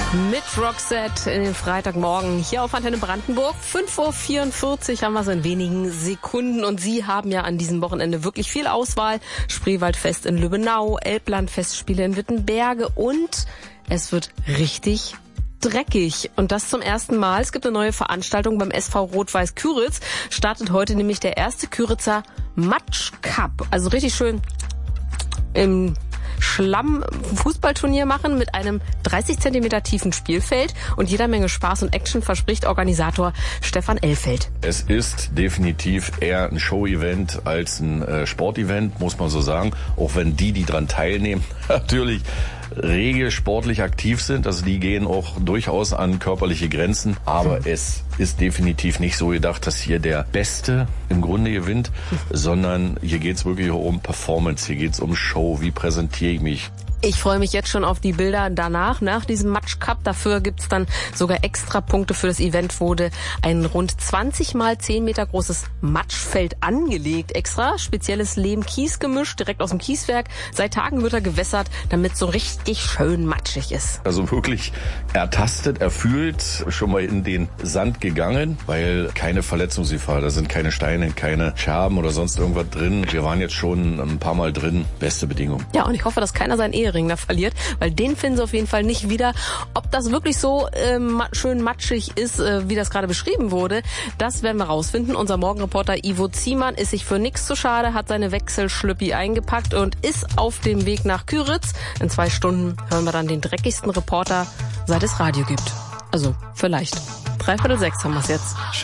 Mit Roxette in den Freitagmorgen hier auf Antenne Brandenburg. 5:44 Uhr haben wir so in wenigen Sekunden. Und Sie haben ja an diesem Wochenende wirklich viel Auswahl. Spreewaldfest in Lübbenau, Elblandfestspiele in Wittenberge und es wird richtig dreckig. Und das zum ersten Mal. Es gibt eine neue Veranstaltung beim SV Rot-Weiß Küritz. Startet heute nämlich der erste Küritzer Matsch Cup. Also richtig schön im Schlamm Fußballturnier machen mit einem 30 Zentimeter tiefen Spielfeld und jeder Menge Spaß und Action, verspricht Organisator Stefan Ellfeld. Es ist definitiv eher ein Show-Event als ein Sportevent, muss man so sagen. Auch wenn die dran teilnehmen, natürlich rege sportlich aktiv sind. Also die gehen auch durchaus an körperliche Grenzen. Aber es ist definitiv nicht so gedacht, dass hier der Beste im Grunde gewinnt, sondern hier geht's wirklich um Performance, hier geht's um Show. Wie präsentiere ich mich? Ich freue mich jetzt schon auf die Bilder danach, nach diesem Matsch Cup. Dafür gibt's dann sogar extra Punkte für das Event. Wurde ein rund 20 mal 10 Meter großes Matschfeld angelegt. Extra spezielles Lehm-Kies-Gemisch direkt aus dem Kieswerk. Seit Tagen wird er gewässert, damit so richtig schön matschig ist. Also wirklich ertastet, erfühlt, schon mal in den Sand gegangen, weil keine Verletzungsgefahr. Da sind keine Steine, keine Scherben oder sonst irgendwas drin. Wir waren jetzt schon ein paar Mal drin. Beste Bedingungen. Ja, und ich hoffe, dass keiner seinen Ehering da verliert, weil den finden sie auf jeden Fall nicht wieder. Ob das wirklich so schön matschig ist, wie das gerade beschrieben wurde, das werden wir rausfinden. Unser Morgenreporter Ivo Ziemann ist sich für nichts zu schade, hat seine Wechselschlüppi eingepackt und ist auf dem Weg nach Küritz. In 2 Stunden hören wir dann den dreckigsten Reporter, seit es Radio gibt. Also vielleicht. 5:45 haben wir es jetzt.